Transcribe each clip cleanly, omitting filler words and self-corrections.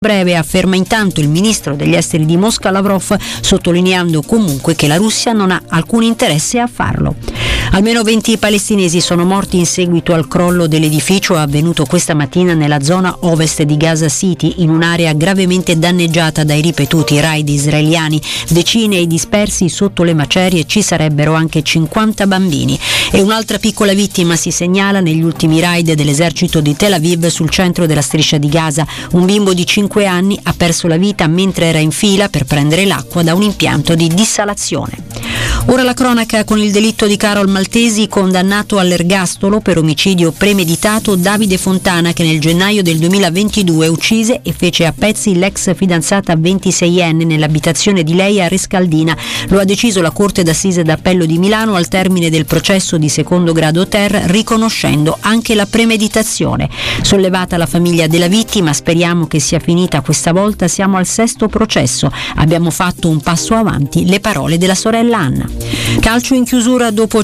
breve, afferma intanto il ministro degli esteri di Mosca Lavrov, sottolineando comunque che la Russia non ha alcun interesse a farlo. Almeno 20 palestinesi sono morti in seguito al crollo dell'edificio avvenuto questa mattina nella zona ovest di Gaza City, in un'area gravemente danneggiata dai ripetuti raid israeliani. Decine i dispersi sotto le macerie, ci sarebbero anche 50 bambini. E un'altra piccola vittima si segnala negli ultimi raid dell'esercito di Tel Aviv sul centro della striscia di Gaza. Un bimbo di 5 anni ha perso la vita mentre era in fila per prendere l'acqua da un impianto di dissalazione. Ora la cronaca con il delitto di Carol Maltesi, condannato all'ergastolo per omicidio premeditato Davide Fontana, che nel gennaio del 2022 uccise e fece a pezzi l'ex fidanzata 26enne nell'abitazione di lei a Rescaldina. Lo ha deciso la Corte d'Assise d'Appello di Milano al termine del processo di secondo grado ter, riconoscendo anche la premeditazione. Sollevata la famiglia della vittima, speriamo che sia finita questa volta, siamo al 6° processo, abbiamo fatto un passo avanti, le parole della sorella Anna. Calcio in chiusura dopo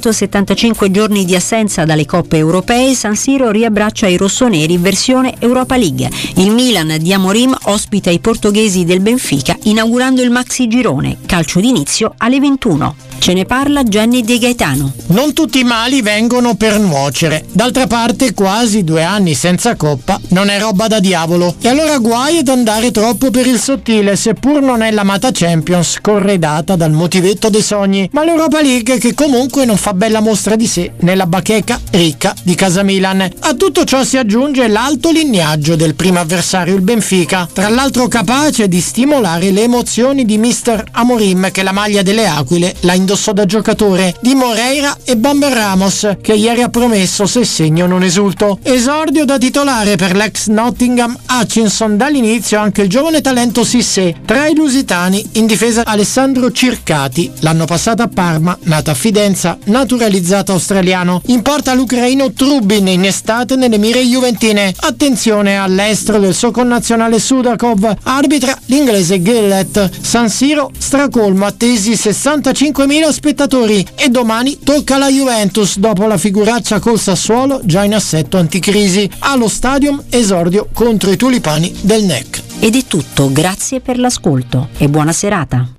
575 giorni di assenza dalle coppe europee, San Siro riabbraccia i rossoneri versione Europa League. Il Milan di Amorim ospita i portoghesi del Benfica inaugurando il maxi girone, calcio d'inizio alle 21. Ce ne parla Gianni De Gaetano. Non tutti i mali vengono per nuocere. D'altra parte quasi 2 anni senza coppa non è roba da diavolo. E allora guai ad andare troppo per il sottile, seppur non è l'amata Champions corredata dal motivetto dei sogni, ma l'Europa League che comunque non fa bella mostra di sé nella bacheca ricca di casa Milan. A tutto ciò si aggiunge l'alto lignaggio del primo avversario, il Benfica, tra l'altro capace di stimolare le emozioni di Mr. Amorim, che la maglia delle Aquile la indossò da giocatore, di Moreira e Bamber Ramos, che ieri ha promesso se segno non esulto. Esordio da titolare per l'ex Nottingham Hutchinson, dall'inizio anche il giovane talento Cissé. Tra i lusitani in difesa Alessandro Circati, l'anno passato a Parma, nato a Fidenza, naturalizzato australiano. In porta l'ucraino Trubin, in estate nelle mire juventine. Attenzione all'estero del suo connazionale Sudakov, arbitra l'inglese Gillett. San Siro stracolmo, attesi 65.000 spettatori, e domani tocca alla Juventus dopo la figuraccia col Sassuolo già in assetto anticrisi. Allo Stadium esordio contro i tulipani del NEC. Ed è tutto, grazie per l'ascolto e buona serata.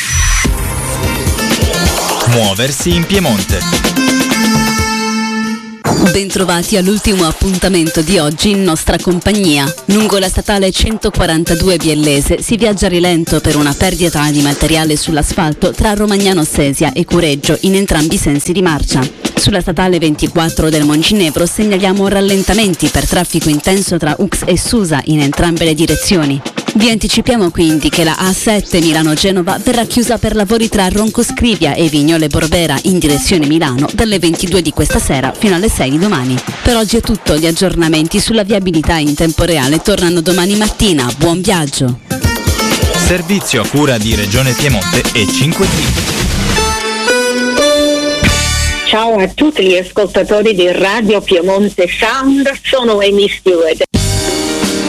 Muoversi in Piemonte. Bentrovati all'ultimo appuntamento di oggi in nostra compagnia. Lungo la statale 142 Biellese si viaggia a rilento per una perdita di materiale sull'asfalto tra Romagnano Sesia e Cureggio in entrambi i sensi di marcia. Sulla statale 24 del Monginevro segnaliamo rallentamenti per traffico intenso tra Ux e Susa in entrambe le direzioni. Vi anticipiamo quindi che la A7 Milano-Genova verrà chiusa per lavori tra Roncoscrivia e Vignole Borbera in direzione Milano dalle 22 di questa sera fino alle 6 di domani. Per oggi è tutto, gli aggiornamenti sulla viabilità in tempo reale tornano domani mattina. Buon viaggio! Servizio a cura di Regione Piemonte e 5 Stelle. Ciao a tutti gli ascoltatori di Radio Piemonte Sound, sono Amy Stewart.